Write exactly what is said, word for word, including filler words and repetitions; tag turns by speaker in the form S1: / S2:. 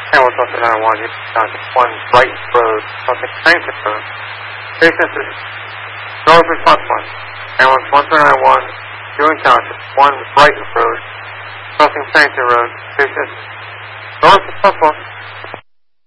S1: Hamilton one three nine one, you down to one Brighton Road, crossing Cranston Road. Station is North Response one. Hamilton one three nine one, Ewing Township, one Brighton Road, crossing Cranston Road. Station is North Response one.